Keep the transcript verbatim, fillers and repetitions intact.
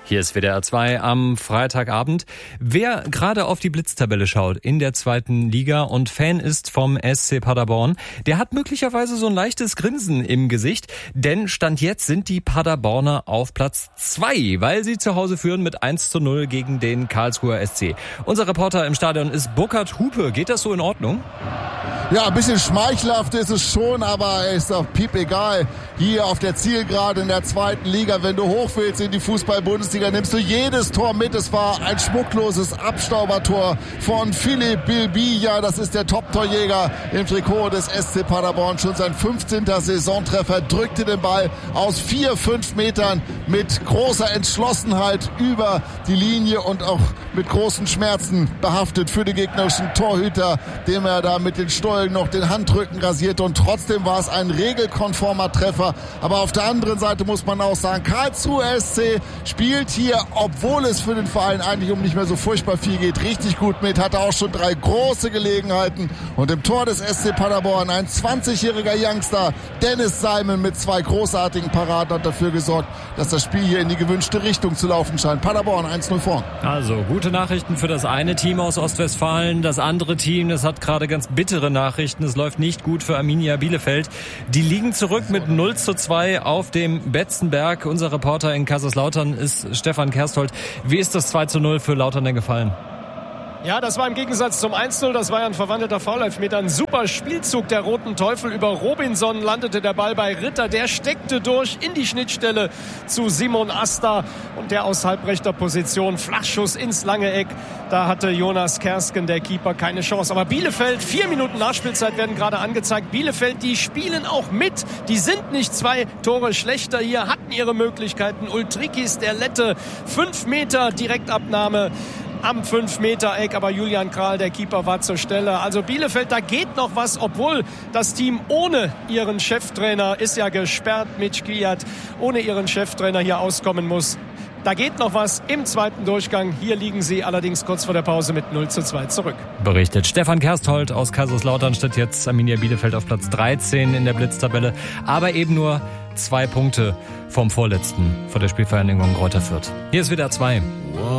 Hier ist W D R zwei am Freitagabend. Wer gerade auf die Blitztabelle schaut in der zweiten Liga und Fan ist vom S C Paderborn, der hat möglicherweise so ein leichtes Grinsen im Gesicht, denn Stand jetzt sind die Paderborner auf Platz zwei, weil sie zu Hause führen mit eins zu null gegen den Karlsruher S C. Unser Reporter im Stadion ist Burkhard Hupe. Geht das so in Ordnung? Ja, ein bisschen schmeichelhaft ist es schon, aber ist doch piep egal. Hier auf der Zielgerade in der zweiten Liga, wenn du hoch willst in die Fußball-Bundesliga, nimmst du jedes Tor mit. Es war ein schmuckloses Abstaubertor von Philipp Bilbija. Das ist der Top-Torjäger im Trikot des S C Paderborn. Schon sein fünfzehnter Saisontreffer, drückte den Ball aus vier, fünf Metern mit großer Entschlossenheit über die Linie und auch mit großen Schmerzen behaftet für den gegnerischen Torhüter, dem er da mit den Stollen noch den Handrücken rasierte, und trotzdem war es ein regelkonformer Treffer. Aber auf der anderen Seite muss man auch sagen, Karlsruhe S C spielt hier, obwohl es für den Verein eigentlich um nicht mehr so furchtbar viel geht, richtig gut mit, hatte auch schon drei große Gelegenheiten, und im Tor des S C Paderborn ein zwanzigjähriger Youngster, Dennis Simon, mit zwei großartigen Paraden hat dafür gesorgt, dass das Spiel hier in die gewünschte Richtung zu laufen scheint. Paderborn eins null vorn. Also gute Nachrichten für das eine Team aus Ostwestfalen. Das andere Team, das hat gerade ganz bittere Nachrichten. Es läuft nicht gut für Arminia Bielefeld. Die liegen zurück mit null zu zwei auf dem Betzenberg. Unser Reporter in Kaiserslautern ist Stefan Kersthold. Wie ist das zwei zu null für Lautern denn gefallen? Ja, das war im Gegensatz zum eins null, das war ja ein verwandelter Foul-Elfmeter. Ein super Spielzug der Roten Teufel. Über Robinson landete der Ball bei Ritter. Der steckte durch in die Schnittstelle zu Simon Asta. Und der aus halbrechter Position, Flachschuss ins lange Eck. Da hatte Jonas Kersken, der Keeper, keine Chance. Aber Bielefeld, vier Minuten Nachspielzeit werden gerade angezeigt. Bielefeld, die spielen auch mit. Die sind nicht zwei Tore schlechter hier, hatten ihre Möglichkeiten. Ultrikis, der Lette, fünf Meter Direktabnahme am fünf Meter Eck, aber Julian Kral, der Keeper, war zur Stelle. Also Bielefeld, da geht noch was, obwohl das Team ohne ihren Cheftrainer, ist ja gesperrt mit Kwiat, ohne ihren Cheftrainer hier auskommen muss. Da geht noch was im zweiten Durchgang. Hier liegen sie allerdings kurz vor der Pause mit null zu zwei zurück. Berichtet Stefan Kersthold aus Kaiserslautern. Steht jetzt Arminia Bielefeld auf Platz dreizehn in der Blitztabelle, aber eben nur zwei Punkte vom Vorletzten, vor der Spielvereinigung Greuther Fürth. Hier ist W D R zwei.